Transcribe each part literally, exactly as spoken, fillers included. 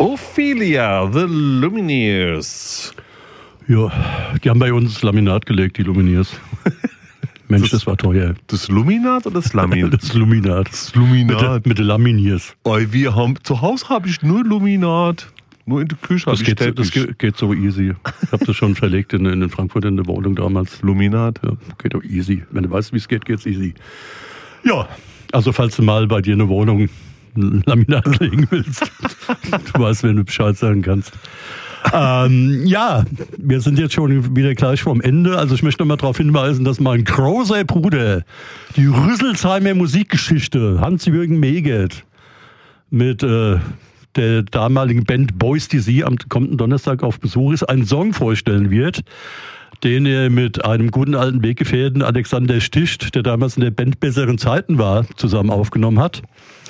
Ophelia, The Lumineers. Ja, die haben bei uns Laminat gelegt, die Lumineers. Mensch, das, das war teuer. Das Luminat oder das Laminat? Das Luminat. Das Luminat. Mit den Laminiers. Oh, wir haben, zu Hause habe ich nur Luminat. Nur in der Küche habe ich geht, Das geht, geht so easy. Ich habe das schon verlegt in, in Frankfurt in der Wohnung damals. Luminat? Ja, geht auch easy. Wenn du weißt, wie es geht, geht's easy. Ja, also falls du mal bei dir eine Wohnung ein Laminat legen willst, du weißt, wenn du Bescheid sagen kannst. ähm, ja, wir sind jetzt schon wieder gleich vorm Ende. Also ich möchte noch mal darauf hinweisen, dass mein großer Bruder die Rüsselsheimer Musikgeschichte Hans-Jürgen Megert mit äh, der damaligen Band Boys D C am kommenden Donnerstag auf Besuch ist, einen Song vorstellen wird, den er mit einem guten alten Weggefährten Alexander Sticht, der damals in der Band Besseren Zeiten war, zusammen aufgenommen hat.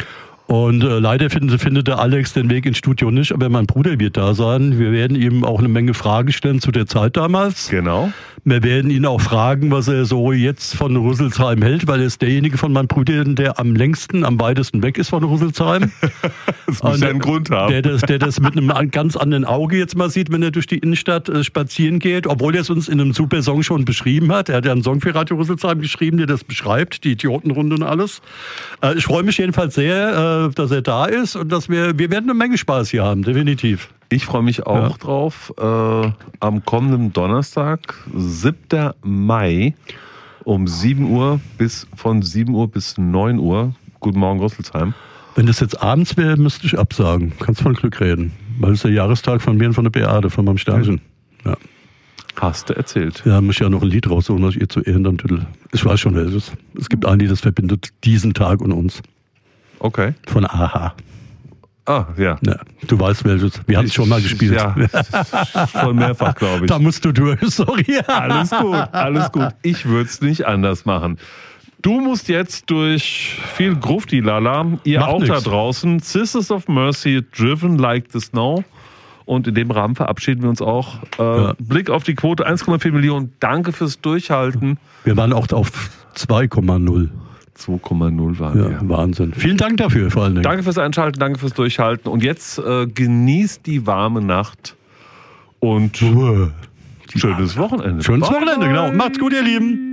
Und äh, leider findet, findet der Alex den Weg ins Studio nicht, aber mein Bruder wird da sein. Wir werden ihm auch eine Menge Fragen stellen zu der Zeit damals. Genau. Wir werden ihn auch fragen, was er so jetzt von Rüsselsheim hält, weil er ist derjenige von meinen Brüdern, der am längsten, am weitesten weg ist von Rüsselsheim. Das muss ja einen Grund haben. Der das, der das mit einem ganz anderen Auge jetzt mal sieht, wenn er durch die Innenstadt äh, spazieren geht, obwohl er es uns in einem super Song schon beschrieben hat. Er hat ja einen Song für Radio Rüsselsheim geschrieben, der das beschreibt, die Idiotenrunde und alles. Äh, ich freue mich jedenfalls sehr, äh, dass er da ist und dass wir, wir werden eine Menge Spaß hier haben, definitiv. Ich freue mich auch ja. drauf. Äh, am kommenden Donnerstag, siebten Mai, um sieben Uhr bis von sieben Uhr bis neun Uhr. Guten Morgen, Rüsselsheim. Wenn das jetzt abends wäre, müsste ich absagen. Kannst von Glück reden. Weil es ist der Jahrestag von mir und von der Beate, von meinem Sternchen. Ja. Hast du erzählt. Ja, muss ich ja noch ein Lied raussuchen, was ich ihr zu Ehren dann tüttel. Ich weiß schon welches. Es gibt ein Lied, das verbindet diesen Tag und uns. Okay. Von Aha. Ah, ja. ja. Du weißt welches. Wir haben es schon mal gespielt. Ja, schon mehrfach, glaube ich. Da musst du durch, sorry. Alles gut, alles gut. Ich würde es nicht anders machen. Du musst jetzt durch viel Grufti-Lala, ihr Macht auch nix. da draußen, Sisters of Mercy, Driven Like the Snow. Und in dem Rahmen verabschieden wir uns auch. Äh, ja. Blick auf die Quote, eins Komma vier Millionen. Danke fürs Durchhalten. Wir waren auch auf zwei Komma null. zwei Komma null waren ja, wir. Wahnsinn. Vielen Dank dafür vor allen Dingen. Danke fürs Einschalten, danke fürs Durchhalten. Und jetzt äh, genießt die warme Nacht und Uah. schönes Wochenende. Schönes Bye. Wochenende, genau. Macht's gut, ihr Lieben.